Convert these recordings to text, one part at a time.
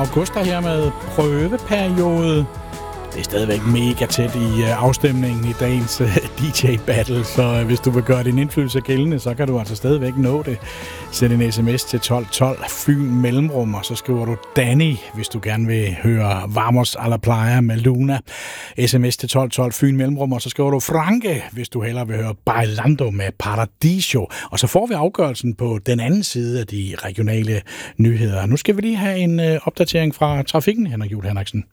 Augusta her med prøveperiode. Det er stadigvæk mega tæt i afstemningen i dagens DJ-battle, så hvis du vil gøre din indflydelse gældende, så kan du altså stadigvæk nå det. Send en sms til 1212 Fyn Mellemrum, og så skriver du Danny, hvis du gerne vil høre Vamos a la Playa med Luna. SMS til 1212 Fyn Mellemrum, og så skriver du Franke, hvis du hellere vil høre Bailando med Paradiso. Og så får vi afgørelsen på den anden side af de regionale nyheder. Nu skal vi lige have en opdatering fra trafikken, Henrik Juhl Henriksen.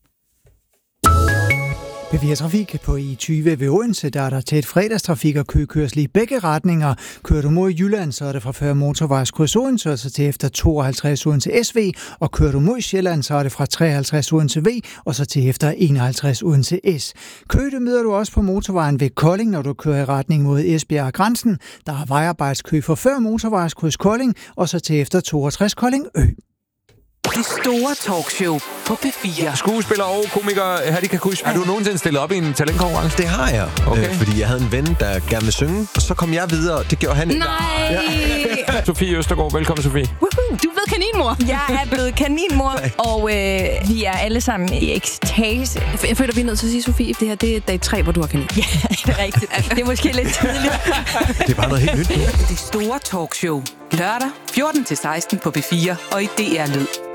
Bevæger trafik på I20 ved Odense, der er der tæt fredagstrafik og køkørsel i begge retninger. Kører du mod Jylland, så er det fra 40 motorvejskryds Odense, og så til efter 52 Odense SV. Og kører du mod Sjælland, så er det fra 53 Odense V, og så til efter 51 Odense S. Køge møder du også på motorvejen ved Kolding, når du kører i retning mod Esbjerg og grænsen. Der er vejarbejdskø fra 40 motorvejskryds Kolding, og så til efter 62 Kolding Ø. Det store talkshow på P4. Skuespiller og komiker Hattie Kakush. Har du nogensinde stillet op i en talentkonkurrence? Det har jeg, okay. Fordi jeg havde en ven, der gerne ville synge, og så kom jeg videre, det gjorde han ikke. Nej! Ja. Sofie Østergaard, velkommen Sofie. Woohoo. Du er blevet kaninmor. Jeg er blevet kaninmor, og vi er alle sammen i ekstase. Jeg føler, vi er nødt til at sige, Sofie, det her det er dag 3, hvor du har kanin. Ja, det er rigtigt. Det er måske lidt tidligt. Det er bare noget helt nyt. Det store talkshow. Lørdag 14-16 på P4 og i DR Lyd.